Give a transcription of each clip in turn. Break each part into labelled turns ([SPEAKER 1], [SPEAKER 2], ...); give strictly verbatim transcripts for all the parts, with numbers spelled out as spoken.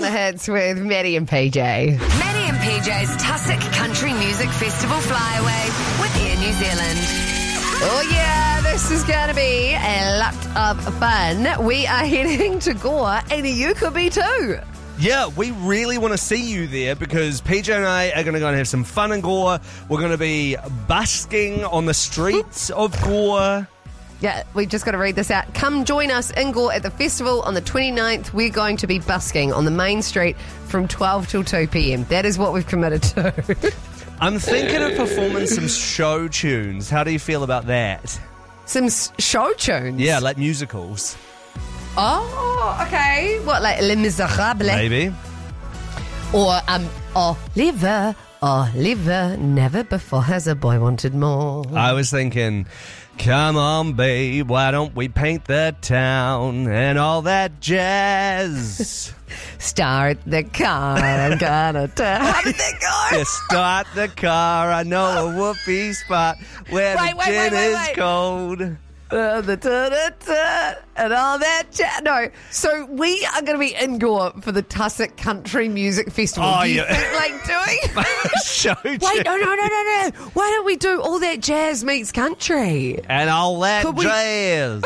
[SPEAKER 1] the hits with Maddie and P J.
[SPEAKER 2] Maddie and P J's Tussock Country Music Festival Flyaway with Air New Zealand.
[SPEAKER 1] Oh yeah, this is going to be a lot of fun. We are heading to Gore, and you could be too.
[SPEAKER 3] Yeah, we really want to see you there because P J and I are going to go and have some fun in Gore. We're going to be busking on the streets of Gore.
[SPEAKER 1] Yeah, we just got to read this out. Come join us in Gore at the festival on the twenty-ninth. We're going to be busking on the main street from twelve till two p.m. That is what we've committed to.
[SPEAKER 3] I'm thinking of performing some show tunes. How do you feel about that?
[SPEAKER 1] Some s- show tunes?
[SPEAKER 3] Yeah, like musicals.
[SPEAKER 1] Oh, okay. What, like Les Miserables?
[SPEAKER 3] Maybe.
[SPEAKER 1] Or um, Oliver, Oliver, never before has a boy wanted more.
[SPEAKER 3] I was thinking, come on, babe, why don't we paint the town and all that jazz?
[SPEAKER 1] Start the car, I'm gonna tell. How did that go?
[SPEAKER 3] Yeah, start the car, I know a whoopee spot where
[SPEAKER 1] Wait,
[SPEAKER 3] the
[SPEAKER 1] wait,
[SPEAKER 3] gin
[SPEAKER 1] wait, wait,
[SPEAKER 3] is
[SPEAKER 1] wait.
[SPEAKER 3] cold.
[SPEAKER 1] Uh, the ta-da-ta and all that chat. No, so we are going to be in Gore for the Tussock Country Music Festival.
[SPEAKER 3] Oh,
[SPEAKER 1] do you
[SPEAKER 3] yeah.
[SPEAKER 1] think, like, doing?
[SPEAKER 3] Show
[SPEAKER 1] Wait,
[SPEAKER 3] tune.
[SPEAKER 1] no, no, no, no, no. Why don't we do all that jazz meets country?
[SPEAKER 3] And all that
[SPEAKER 1] Could we-
[SPEAKER 3] jazz.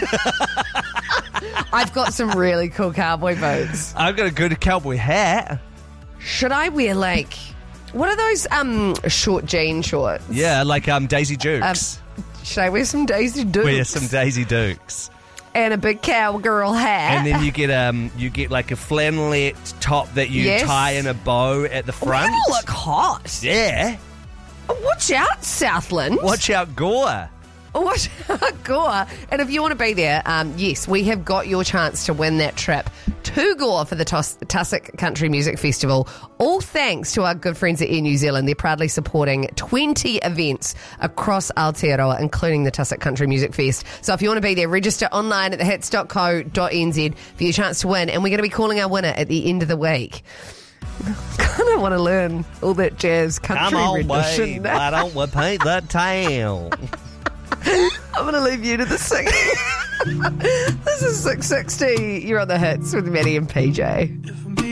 [SPEAKER 1] I've got some really cool cowboy boots.
[SPEAKER 3] I've got a good cowboy hat.
[SPEAKER 1] Should I wear, like, what are those um short jean shorts?
[SPEAKER 3] Yeah, like um Daisy
[SPEAKER 1] Um,
[SPEAKER 3] Dukes.
[SPEAKER 1] should I wear some Daisy Dukes?
[SPEAKER 3] Wear some Daisy Dukes.
[SPEAKER 1] And a big cowgirl hat.
[SPEAKER 3] And then you get um you get like a flannelette top that you
[SPEAKER 1] Yes.
[SPEAKER 3] tie in a bow at the
[SPEAKER 1] We're
[SPEAKER 3] front.
[SPEAKER 1] going to look hot.
[SPEAKER 3] Yeah.
[SPEAKER 1] Watch out, Southland.
[SPEAKER 3] Watch out, Gore.
[SPEAKER 1] Watch out, Gore. And if you want to be there, um, yes, we have got your chance to win that trip to Gore for the Tus- Tussock Country Music Festival. All thanks to our good friends at Air New Zealand. They're proudly supporting twenty events across Aotearoa, including the Tussock Country Music Fest. So if you want to be there, register online at the hits dot co dot n z for your chance to win. And we're going to be calling our winner at the end of the week. I kind of want to learn all that jazz country
[SPEAKER 3] Come on,
[SPEAKER 1] rendition.
[SPEAKER 3] babe. Why don't we paint the town?
[SPEAKER 1] I'm going to leave you to the singing. This is six sixty. You're on the hits with Maddie and P J.